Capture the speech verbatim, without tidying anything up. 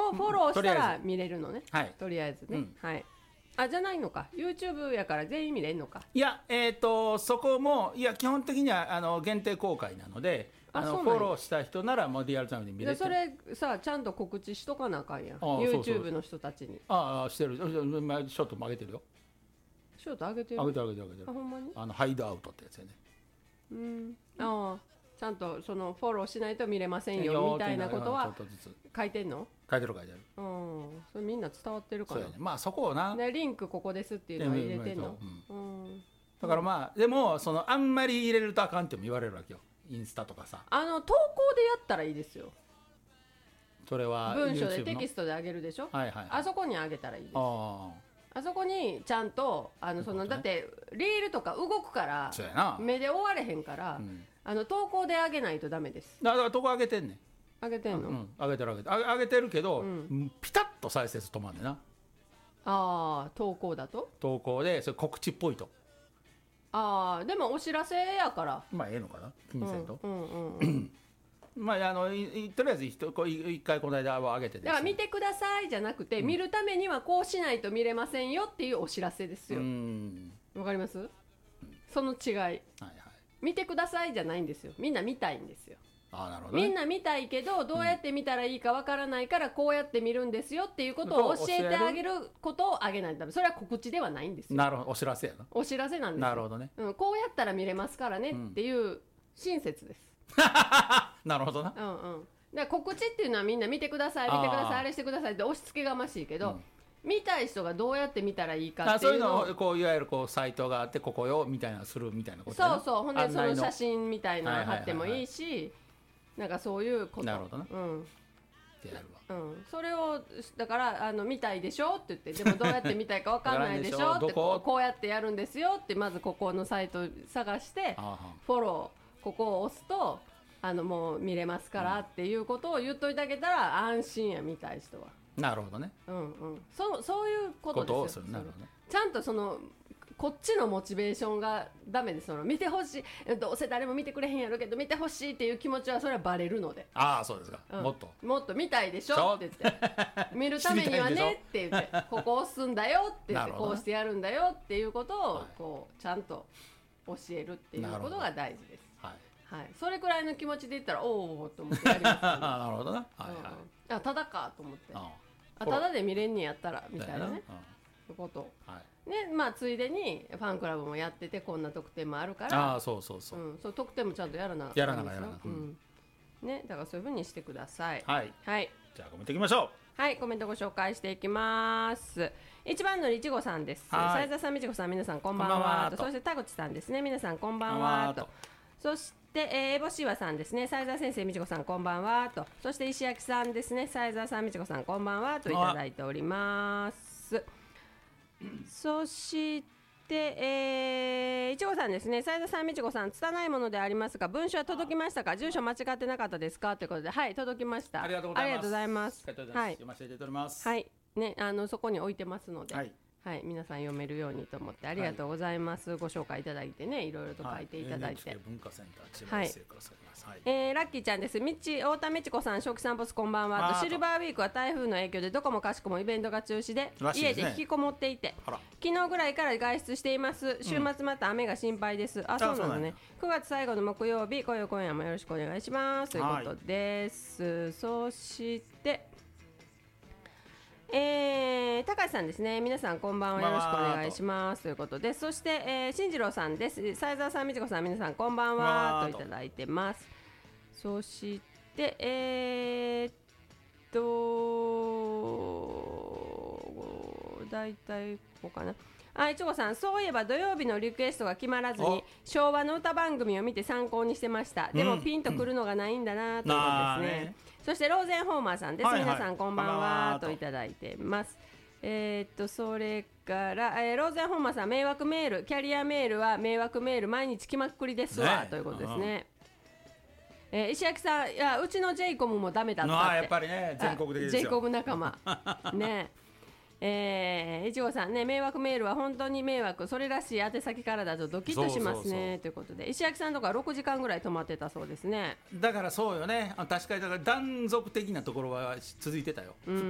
をフォローしたら見れるのね、 はい、 とりあえずね、 うん、 はい。あ、じゃないのか、 YouTube やから全員見れんのか。 いや、えーとそこもいや基本的にはあの限定公開なので、あのフォローした人ならもうリアルタイムで見れて、 それさちゃんと告知しとかなあかんやん、 YouTube の人たちに。 ああしてる、ショートも上げてるよ。 ショート上げてる、 上げてる上げてる上げてる。 あ、ほんまに。 あのハイドアウトってやつやね。 うん、ああ、ちゃんとそのフォローしないと見れませんよみたいなことは書いてんの？ 書いてる書いてる。 うん、それみんな伝わってるかな。 そうやね、まあそこをな、 ね、リンクここですっていうのは入れてんの、 うん、 うん、 だからまあでもそのあんまり入れるとあかんっても言われるわけよ、インスタとかさ。 あの投稿でやったらいいですよ。 それは文章でテキストで上げるでしょ、 はいはいはい、 あそこに上げたらいいです。 ああそこにちゃんとあのその、ね、だってリールとか動くからそうやな、 目で追われへんから、うん、あの投稿で上げないとダメです。 だから投稿上げてんねん。 上げてんの、 うん、上げてる上げてる上げてるけど、うん、ピタッと再生数止まんねんな。 ああ、投稿だと投稿でそれ告知っぽいと。 ああ、でもお知らせやからまあええのかな、気にせんと、 うんうんうんうんまあ、あのとりあえず一回この間は上げてです、ね、 だから見てくださいじゃなくて、うん、見るためにはこうしないと見れませんよっていうお知らせですよ。わかります、うん、その違い、はいはい、見てくださいじゃないんですよ。みんな見たいんですよ。 あ、なるほどね、 みんな見たいけどどうやって見たらいいかわからないからこうやって見るんですよっていうことを教えてあげることをあげないとダメ。それは告知ではないんですよ。 なるほど、お知らせやな。 お知らせなんですよ。 なるほどね、 うん、こうやったら見れますからねっていう親切です、 なるほどな、 うんうん、だから告知っていうのはみんな見てください見てくださいあれしてくださいって押し付けがましいけど、うん、見たい人がどうやって見たらいいかっていうのを、 そういうのをこういわゆるこうサイトがあってここよみたいなするみたいなこと。 そうそう、ほんでその写真みたいなの貼ってもいいし、はいはいはいはい、なんかそういうこと。 なるほどな、 うんってやるわ、 うん、それをだからあの見たいでしょって言って、でもどうやって見たいか分かんないでしょってこう、こうやってやるんですよってまずここのサイト探してフォローここを押すとあのもう見れますからっていうことを言っといてあげたら安心や、見たい人は。 なるほどね、 うんうん、そ, そういうことですよ。 ことをする。なるほどね、 ちゃんとそのこっちのモチベーションがダメです。その見てほしい、どうせ誰も見てくれへんやろうけど見てほしいっていう気持ちはそれはバレるので。 ああ、そうですか、うん、もっともっと見たいでしょって言って見るためにはねって言ってここ押すんだよって言ってこうしてやるんだよっていうことをこうちゃんと教えるっていうことが大事です。はいはい、それくらいの気持ちで言ったらおおと思ってやります、ね、 なるほどな、はいはい、 うん、あただかと思って、ああただで見れんねやったらみたいなね、そういうこと、はい、ね、まあついでにファンクラブもやっててこんな特典もあるから、 あ、そうそうそう、うん、 そう特典もちゃんとやらなやらなやらな、 うん、ね、だからそういう風にしてください。 はい、 はい、 じゃあコメントいきましょう。はい、コメントご紹介していきます。一番のいちごさんです。斉田さん、みちこさん、皆さんこんばんはと。そして田口さんですね、皆さんこんばんはと。そしてえー、ぼしわさんですね、斉田先生、みちこさんこんばんはと。そして石焼さんですね、斉田さん、みちこさんこんばんはといただいております。そしてえー、いちごさんですね、斉田さん、みちこさん、拙いものでありますが文書は届きましたか、住所間違ってなかったですかということで、はい、届きました。 ありがとうございます。はい、読ませていただきます。 はいね、あのそこに置いてますので、 はいはい、皆さん読めるようにと思ってありがとうございます、はい、ご紹介いただいてね、いろいろと書いていただいて、はい、 文化センター千葉生からされます、はい、 えー、ラッキーちゃんです。みち太田美智子さん、食さんぽすこんばんはと。シルバーウィークは台風の影響でどこもかしこもイベントが中止で、ね、家で引きこもっていて昨日ぐらいから外出しています。週末また雨が心配です、うん、あ、そうなのね。くがつ最後の木曜日、今夜今夜もよろしくお願いしますということです、はい、そしてえー、高橋さんですね、皆さんこんばんは、よろしくお願いしますということで、そして、えー、進次郎さんです。斉沢さん、みちこさん、皆さんこんばんはといただいてます。そしてえー、っとだいたいここかな。あ、いちごさん、そういえば土曜日のリクエストが決まらずに昭和の歌番組を見て参考にしてました。でも、うん、ピンとくるのがないんだなということですね、ね。そしてローゼンホーマーさんです、はいはい、皆さんこんばんはといただいてます。えー、っとそれから、えー、ローゼンホーマーさん、迷惑メール、キャリアメールは迷惑メール毎日来まくりですわ、ね、ということですね。えー、石焼さん、いやうちの ジェイコム もダメだったって。 やっぱりね、全国的ですよ、 ジェイコム 仲間ね。えー、いちごさんね、迷惑メールは本当に迷惑、それらしい宛先からだとドキッとしますね。そうそうそうということで、石焼さんとかろくじかんぐらい泊まってたそうですね。 だからそうよね、確かにだから断続的なところは続いてたよ、うん